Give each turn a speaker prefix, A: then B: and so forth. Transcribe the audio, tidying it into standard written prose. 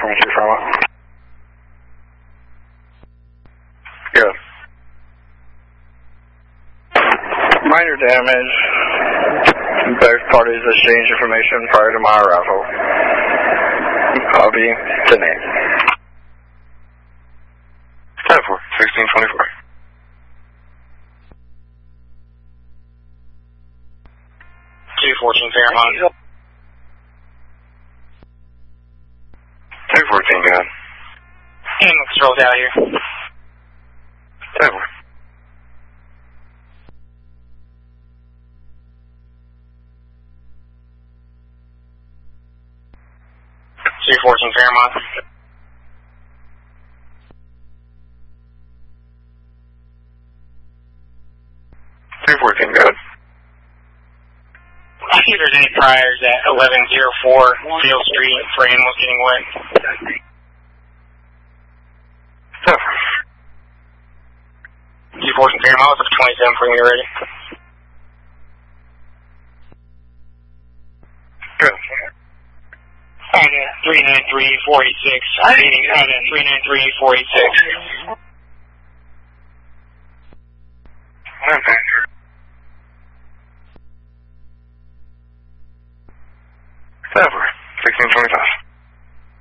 A: 22 Pharma. Good. Minor damage. Both parties exchange information prior to my arrival. I'll be Denny.
B: 10-4, 1624.
C: $214 Fairmont.
B: 214, go ahead.
C: Ambulance control's out here.
B: 10-4.
C: $214 Fairmont.
B: $214, go ahead.
C: I see if there's any priors at 1104 Field Street for animals getting wet.
B: 10-4.
C: $214 Fairmont, up to 27 for when you're ready.
B: Good.
C: 393486. 393486.